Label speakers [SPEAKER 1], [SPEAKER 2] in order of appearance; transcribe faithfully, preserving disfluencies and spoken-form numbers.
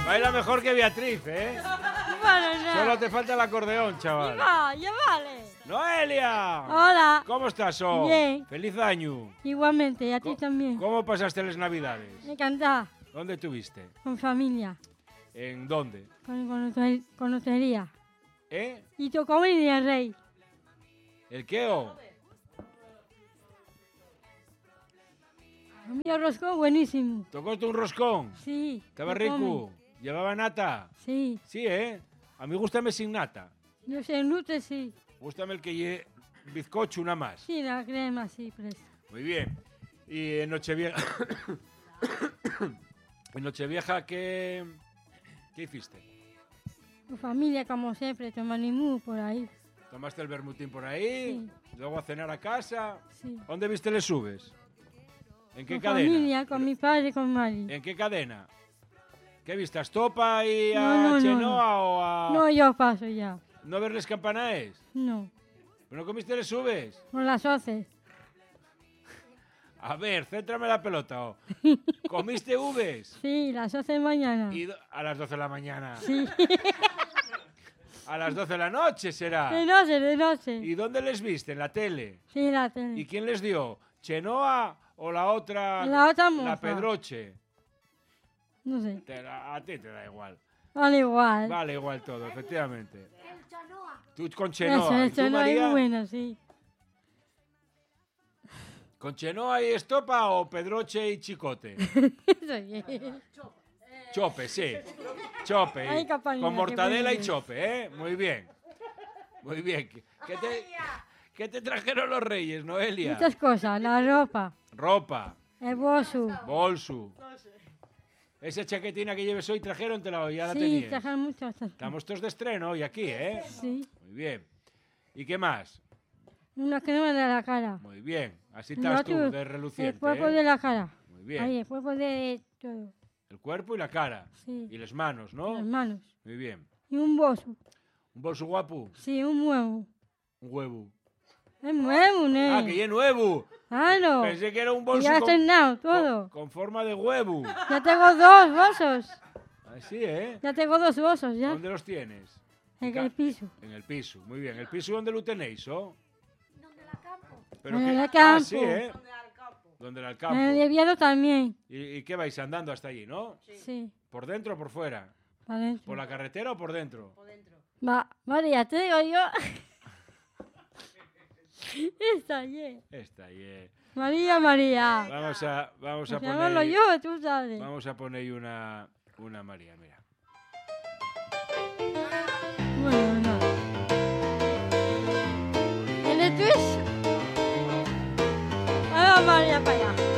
[SPEAKER 1] Baila mejor que Beatriz, ¿eh?
[SPEAKER 2] Bueno, no.
[SPEAKER 1] Solo te falta el acordeón, chaval.
[SPEAKER 2] Ya, ya vale.
[SPEAKER 1] ¡Noelia!
[SPEAKER 2] Hola.
[SPEAKER 1] ¿Cómo estás, So?
[SPEAKER 2] Bien.
[SPEAKER 1] ¡Feliz año!
[SPEAKER 2] Igualmente, y a ti también.
[SPEAKER 1] ¿Cómo pasaste las navidades?
[SPEAKER 2] Me encanta.
[SPEAKER 1] ¿Dónde estuviste?
[SPEAKER 2] Con familia.
[SPEAKER 1] ¿En dónde?
[SPEAKER 2] Con conocer- conocería.
[SPEAKER 1] ¿Eh?
[SPEAKER 2] Y tocó venir el rey.
[SPEAKER 1] ¿El qué o?
[SPEAKER 2] Mi roscón buenísimo.
[SPEAKER 1] ¿Tocaste un roscón?
[SPEAKER 2] Sí.
[SPEAKER 1] ¿Estaba
[SPEAKER 2] lo
[SPEAKER 1] rico?
[SPEAKER 2] comen.
[SPEAKER 1] ¿Llevaba nata?
[SPEAKER 2] Sí.
[SPEAKER 1] Sí, ¿eh? A mí gústame sin nata.
[SPEAKER 2] Yo sé, en Lute sí.
[SPEAKER 1] Gústame el que lleve bizcocho, una más.
[SPEAKER 2] Sí, la crema sí, presta.
[SPEAKER 1] Muy bien. Y en Nochevieja... en Nochevieja, ¿qué... ¿qué hiciste?
[SPEAKER 2] Tu familia, como siempre, tomanimú por ahí.
[SPEAKER 1] ¿Tomaste el bermutín por ahí?
[SPEAKER 2] Sí.
[SPEAKER 1] ¿Luego a cenar a casa?
[SPEAKER 2] Sí.
[SPEAKER 1] ¿Dónde viste les subes? ¿En qué
[SPEAKER 2] Con
[SPEAKER 1] cadena?
[SPEAKER 2] familia, con mi padre y con Mari.
[SPEAKER 1] ¿En qué cadena? ¿Qué viste? ¿A Estopa y a
[SPEAKER 2] No, no, no,
[SPEAKER 1] Chenoa
[SPEAKER 2] no.
[SPEAKER 1] o a...?
[SPEAKER 2] No, yo paso ya.
[SPEAKER 1] ¿No verles campanaes?
[SPEAKER 2] No.
[SPEAKER 1] ¿Pero no comiste les subes?
[SPEAKER 2] Por las once.
[SPEAKER 1] A ver, céntrame la pelota. oh. ¿Comiste uves?
[SPEAKER 2] Sí, las once de mañana.
[SPEAKER 1] Y do- a las doce de la mañana.
[SPEAKER 2] Sí.
[SPEAKER 1] A las doce de la noche será.
[SPEAKER 2] De noche, de noche.
[SPEAKER 1] ¿Y dónde les viste? ¿En la tele?
[SPEAKER 2] Sí, la tele.
[SPEAKER 1] ¿Y quién les dio? ¿Chenoa o la otra?
[SPEAKER 2] La otra moza.
[SPEAKER 1] La Pedroche.
[SPEAKER 2] No sé.
[SPEAKER 1] Te la- a ti te da igual.
[SPEAKER 2] Vale igual.
[SPEAKER 1] Vale, igual todo, efectivamente. Tú con
[SPEAKER 2] Eso,
[SPEAKER 1] Chenoa. ¿Y tú,
[SPEAKER 2] eso no es
[SPEAKER 1] María?
[SPEAKER 2] muy bueno, sí.
[SPEAKER 1] ¿Con Chenoa y Estopa o Pedroche y Chicote?
[SPEAKER 2] Eso sí.
[SPEAKER 1] Chope, sí. Chope.
[SPEAKER 2] Ay, campaña,
[SPEAKER 1] Con
[SPEAKER 2] qué
[SPEAKER 1] mortadela y
[SPEAKER 2] bueno.
[SPEAKER 1] chope, ¿eh? Muy bien. Muy bien. ¿Qué qué te, qué te trajeron los reyes, Noelia?
[SPEAKER 2] Muchas cosas. La ropa,
[SPEAKER 1] Ropa,
[SPEAKER 2] el bolso.
[SPEAKER 1] bolso. Esa chaquetina que lleves hoy trajeron, te la, ya la
[SPEAKER 2] Sí,
[SPEAKER 1] tenías.
[SPEAKER 2] trajan muchas cosas.
[SPEAKER 1] Estamos todos de estreno hoy aquí, ¿eh?
[SPEAKER 2] Sí.
[SPEAKER 1] Muy bien. ¿Y qué más?
[SPEAKER 2] Una crema de la cara.
[SPEAKER 1] Muy bien. Así
[SPEAKER 2] El
[SPEAKER 1] estás tú,
[SPEAKER 2] otro,
[SPEAKER 1] de
[SPEAKER 2] El
[SPEAKER 1] reluciente,
[SPEAKER 2] cuerpo
[SPEAKER 1] ¿eh?
[SPEAKER 2] de la cara.
[SPEAKER 1] Muy bien.
[SPEAKER 2] Ahí, el cuerpo de todo.
[SPEAKER 1] El cuerpo y la cara.
[SPEAKER 2] Sí.
[SPEAKER 1] Y las manos, ¿no?
[SPEAKER 2] Las manos.
[SPEAKER 1] Muy bien.
[SPEAKER 2] Y un bolso.
[SPEAKER 1] ¿Un bolso guapo?
[SPEAKER 2] Sí, un huevo.
[SPEAKER 1] Un huevo.
[SPEAKER 2] Es nuevo, ¿no?
[SPEAKER 1] Ah, que ya es nuevo.
[SPEAKER 2] Claro.
[SPEAKER 1] Pensé que era un
[SPEAKER 2] Y
[SPEAKER 1] bolso
[SPEAKER 2] ya
[SPEAKER 1] con,
[SPEAKER 2] estrenado
[SPEAKER 1] con,
[SPEAKER 2] todo.
[SPEAKER 1] con forma de huevo.
[SPEAKER 2] Ya tengo dos bolsos.
[SPEAKER 1] Así, ¿eh?
[SPEAKER 2] Ya tengo dos bolsos, ya.
[SPEAKER 1] ¿Dónde los tienes?
[SPEAKER 2] En
[SPEAKER 1] Ca-
[SPEAKER 2] el piso.
[SPEAKER 1] En el piso. Muy bien. ¿El piso dónde lo tenéis, oh? Pero
[SPEAKER 2] En
[SPEAKER 1] qué-
[SPEAKER 2] el
[SPEAKER 1] Ah,
[SPEAKER 2] campo.
[SPEAKER 1] sí, ¿eh? ¿Dónde era el campo?
[SPEAKER 2] En el desviado también.
[SPEAKER 1] ¿Y, y qué vais andando hasta allí, no?
[SPEAKER 2] Sí.
[SPEAKER 1] ¿Por dentro o por fuera?
[SPEAKER 2] Para adentro.
[SPEAKER 1] ¿Por la carretera o por dentro?
[SPEAKER 2] Va, vale, ya te digo yo. Está bien.
[SPEAKER 1] Está ahí, eh.
[SPEAKER 2] María, María.
[SPEAKER 1] Vamos a, vamos a
[SPEAKER 2] Pues llamarlo
[SPEAKER 1] poner...
[SPEAKER 2] yo, tú sabes.
[SPEAKER 1] Vamos a poner ahí una, una María, mira.
[SPEAKER 2] Bueno, no. ¿En el Twitch? Ahí va María para allá.